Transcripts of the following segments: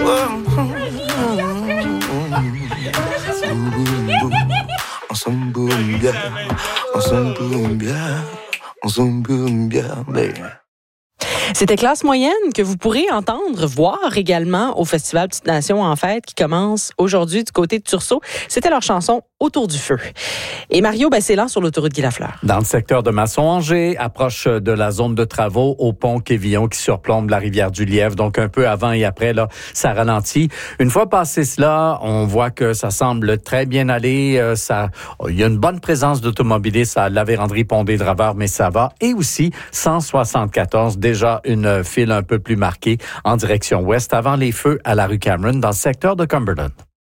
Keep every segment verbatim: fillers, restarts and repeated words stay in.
On s'en boum bien, on s'en boum bien, on s'en boum bien, mais... C'était Classe moyenne que vous pourrez entendre, voir également au Festival Petite Nation en fête qui commence aujourd'hui du côté de Tursault. C'était leur chanson Autour du feu. Et Mario, ben, c'est là sur l'autoroute Guy Lafleur. Dans le secteur de Masson-Angers, approche de la zone de travaux au pont Quévillon qui surplombe la rivière du Lièvre. Donc un peu avant et après, là, ça ralentit. Une fois passé cela, on voit que ça semble très bien aller. Euh, ça, il y a une bonne présence d'automobilistes à la Vérandrie Pont-des-Draveurs, mais ça va. Et aussi cent soixante-quatorze, déjà une file un peu plus marquée en direction ouest avant les feux à la rue Cameron dans le secteur de Cumberland.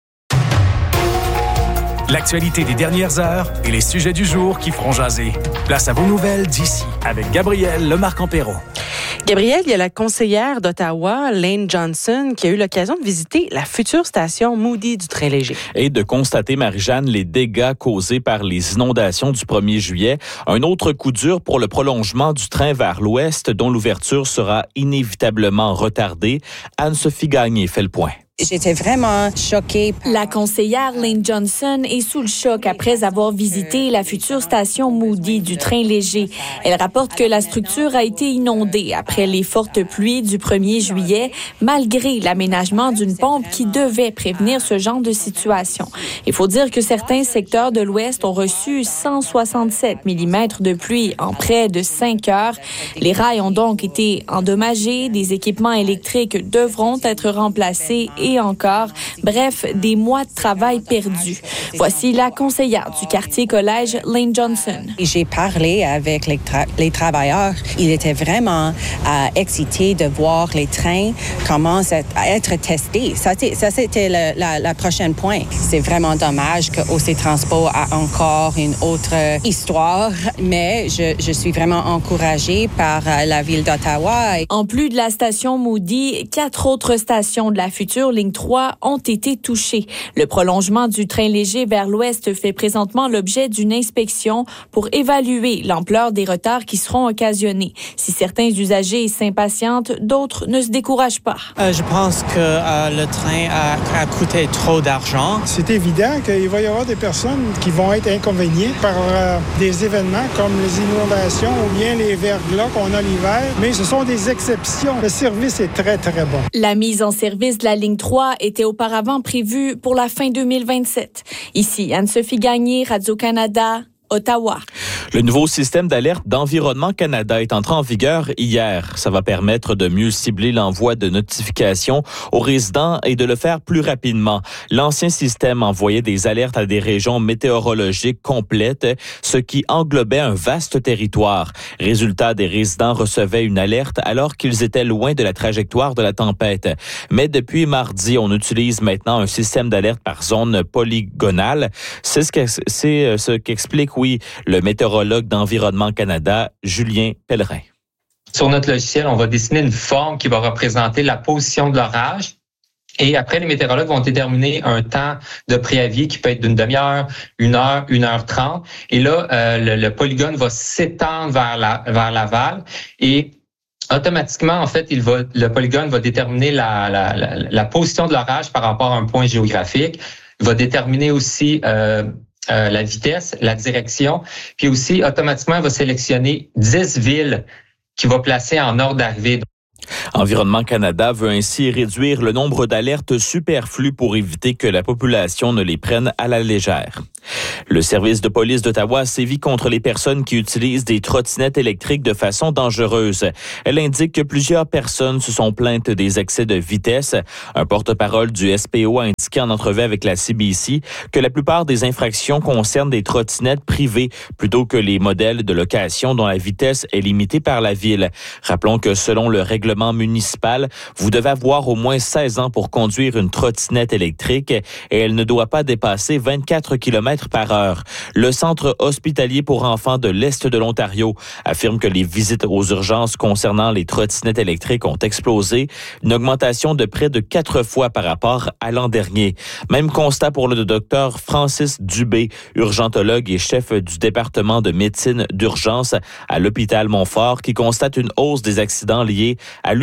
L'actualité des dernières heures et les sujets du jour qui feront jaser. Place à vos nouvelles d'ici avec Gabrielle Lemarque-Empéraud. Gabrielle, il y a la conseillère d'Ottawa, Lane Johnson, qui a eu l'occasion de visiter la future station Moody du train léger. Et de constater, Marie-Jeanne, les dégâts causés par les inondations du premier juillet. Un autre coup dur pour le prolongement du train vers l'ouest, dont l'ouverture sera inévitablement retardée. Anne-Sophie Gagné fait le point. J'étais vraiment choquée. Par... La conseillère Lane Johnson est sous le choc après avoir visité la future station Moody du train léger. Elle rapporte que la structure a été inondée après les fortes pluies du premier juillet, malgré l'aménagement d'une pompe qui devait prévenir ce genre de situation. Il faut dire que certains secteurs de l'Ouest ont reçu cent soixante-sept millimètres de pluie en près de cinq heures. Les rails ont donc été endommagés, des équipements électriques devront être remplacés et encore. Bref, des mois de travail perdus. Voici la conseillère du quartier collège, Lane Johnson. J'ai parlé avec les, tra- les travailleurs. Ils étaient vraiment euh, excités de voir les trains commencer à être testés. Ça, ça c'était le la, la prochaine point. C'est vraiment dommage que O C Transport a encore une autre histoire, mais je, je suis vraiment encouragée par euh, la ville d'Ottawa. En plus de la station Moody, quatre autres stations de la future ligne trois ont été touchées. Le prolongement du train léger vers l'ouest fait présentement l'objet d'une inspection pour évaluer l'ampleur des retards qui seront occasionnés. Si certains usagers s'impatientent, d'autres ne se découragent pas. Euh, je pense que euh, le train a, a coûté trop d'argent. C'est évident qu'il va y avoir des personnes qui vont être inconvénientes par euh, des événements comme les inondations ou bien les verglas qu'on a l'hiver, mais ce sont des exceptions. Le service est très, très bon. La mise en service de la ligne trois était auparavant prévue pour la fin deux mille vingt-sept. Ici, Anne-Sophie Gagné, Radio-Canada, Ottawa. Le nouveau système d'alerte d'Environnement Canada est entré en vigueur hier. Ça va permettre de mieux cibler l'envoi de notifications aux résidents et de le faire plus rapidement. L'ancien système envoyait des alertes à des régions météorologiques complètes, ce qui englobait un vaste territoire. Résultat, des résidents recevaient une alerte alors qu'ils étaient loin de la trajectoire de la tempête. Mais depuis mardi, on utilise maintenant un système d'alerte par zone polygonale. C'est ce, que, c'est ce qu'explique, oui, le météorologue d'Environnement Canada, Julien Pellerin. Sur notre logiciel, on va dessiner une forme qui va représenter la position de l'orage. Et après, les météorologues vont déterminer un temps de préavis qui peut être d'une demi-heure, une heure, une heure trente. Et là, euh, le, le polygone va s'étendre vers la, vers l'aval et automatiquement, en fait, il va, le polygone va déterminer la, la, la, la position de l'orage par rapport à un point géographique. Il va déterminer aussi euh, Euh, la vitesse, la direction, puis aussi automatiquement, il va sélectionner dix villes qu'il va placer en ordre d'arrivée. Environnement Canada veut ainsi réduire le nombre d'alertes superflues pour éviter que la population ne les prenne à la légère. Le service de police d'Ottawa sévit contre les personnes qui utilisent des trottinettes électriques de façon dangereuse. Elle indique que plusieurs personnes se sont plaintes des excès de vitesse. Un porte-parole du S P O a indiqué en entrevue avec la C B C que la plupart des infractions concernent des trottinettes privées plutôt que les modèles de location dont la vitesse est limitée par la ville. Rappelons que selon le règlement municipal, vous devez avoir au moins seize ans pour conduire une trottinette électrique et elle ne doit pas dépasser vingt-quatre kilomètres par heure. Le Centre hospitalier pour enfants de l'Est de l'Ontario affirme que les visites aux urgences concernant les trottinettes électriques ont explosé, une augmentation de près de quatre fois par rapport à l'an dernier. Même constat pour le docteur Francis Dubé, urgentologue et chef du département de médecine d'urgence à l'hôpital Montfort, qui constate une hausse des accidents liés à l'utilisation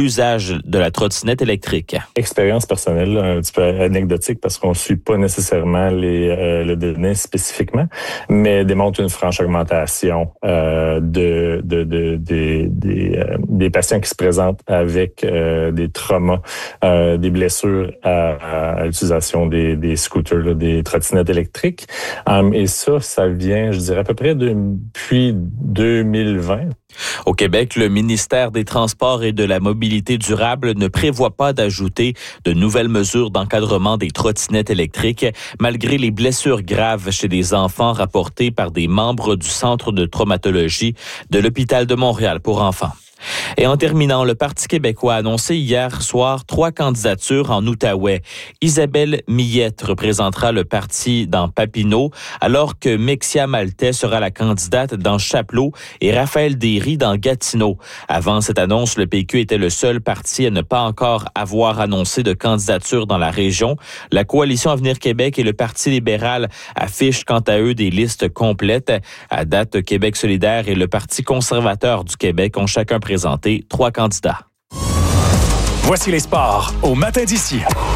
l'usage de la trottinette électrique. Expérience personnelle, un petit peu anecdotique parce qu'on ne suit pas nécessairement les, euh, le données spécifiquement, mais démontre une franche augmentation euh, de, de, de, de, des, euh, des patients qui se présentent avec euh, des traumas, euh, des blessures à, à l'utilisation des, des scooters, là, des trottinettes électriques. Um, et ça, ça vient, je dirais, à peu près depuis deux mille vingt. Au Québec, le ministère des Transports et de la Mobilité durable ne prévoit pas d'ajouter de nouvelles mesures d'encadrement des trottinettes électriques, malgré les blessures graves chez les enfants rapportées par des membres du Centre de traumatologie de l'Hôpital de Montréal pour enfants. Et en terminant, le Parti québécois a annoncé hier soir trois candidatures en Outaouais. Isabelle Millette représentera le parti dans Papineau, alors que Mexia Maltais sera la candidate dans Chapleau et Raphaël Derry dans Gatineau. Avant cette annonce, le P Q était le seul parti à ne pas encore avoir annoncé de candidature dans la région. La Coalition Avenir Québec et le Parti libéral affichent quant à eux des listes complètes. À date, Québec solidaire et le Parti conservateur du Québec ont chacun présenté trois candidats. Voici les sports au matin d'ici.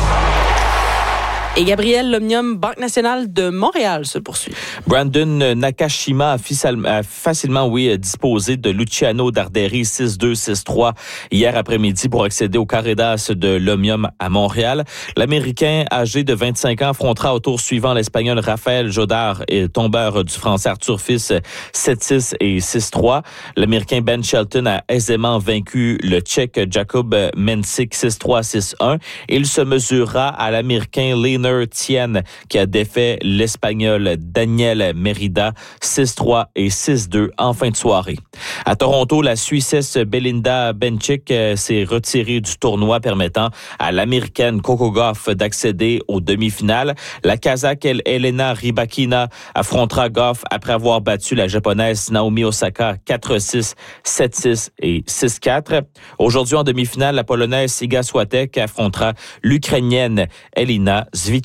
Et Gabriel, l'Omnium Banque nationale de Montréal se poursuit. Brandon Nakashima a facilement, oui, disposé de Luciano Darderi six deux, six trois hier après-midi pour accéder au carré d'as de l'Omnium à Montréal. L'Américain âgé de vingt-cinq ans affrontera au tour suivant l'Espagnol Raphaël Jodard et tombeur du Français Arthur Fils sept six et six trois. L'Américain Ben Shelton a aisément vaincu le Tchèque Jakub Mensik six trois, six un. Il se mesurera à l'Américain Lena Tien qui a défait l'Espagnol Daniel Merida six trois et six deux en fin de soirée. À Toronto, la Suissesse Belinda Bencic s'est retirée du tournoi permettant à l'Américaine Coco Gauff d'accéder aux demi-finales. La Kazakh Elena Rybakina affrontera Gauff après avoir battu la Japonaise Naomi Osaka quatre six, sept six et six quatre. Aujourd'hui en demi-finale, la Polonaise Iga Swiatek affrontera l'Ukrainienne Elina Svitolina.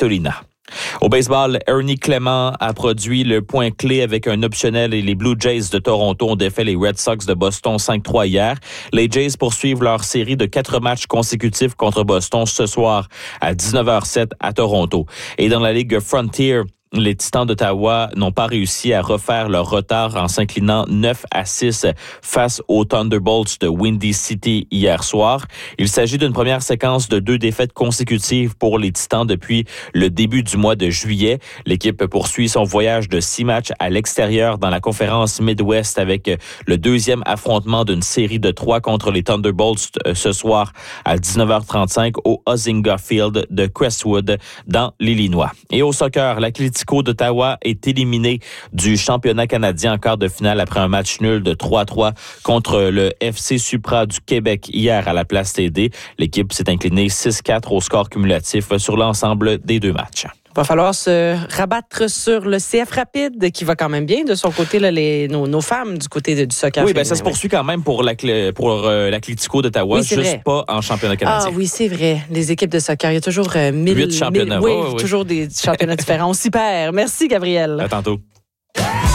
Au baseball, Ernie Clement a produit le point clé avec un optionnel et les Blue Jays de Toronto ont défait les Red Sox de Boston cinq trois hier. Les Jays poursuivent leur série de quatre matchs consécutifs contre Boston ce soir à dix-neuf heures sept à Toronto. Et dans la Ligue Frontier, les Titans d'Ottawa n'ont pas réussi à refaire leur retard en s'inclinant neuf à six face aux Thunderbolts de Windy City hier soir. Il s'agit d'une première séquence de deux défaites consécutives pour les Titans depuis le début du mois de juillet. L'équipe poursuit son voyage de six matchs à l'extérieur dans la conférence Midwest avec le deuxième affrontement d'une série de trois contre les Thunderbolts ce soir à dix-neuf heures trente-cinq au Huizenga Field de Crestwood dans l'Illinois. Et au soccer, l'Atlético d'Ottawa est éliminé du championnat canadien en quart de finale après un match nul de trois à trois contre le F C Supra du Québec hier à la Place T D. L'équipe s'est inclinée six quatre au score cumulatif sur l'ensemble des deux matchs. Il va falloir se rabattre sur le C F Rapide qui va quand même bien de son côté, là, les, nos, nos femmes du côté de, du soccer. Oui, ben ça se poursuit quand même pour, la, pour euh, l'Atlético d'Ottawa, oui, juste vrai. Pas en championnat canadien. Ah oui, c'est vrai. Les équipes de soccer, il y a toujours euh, mille... Huit championnats. Mille, oui, oh, oui, toujours des championnats différents. Super. Merci, Gabriel. À tantôt.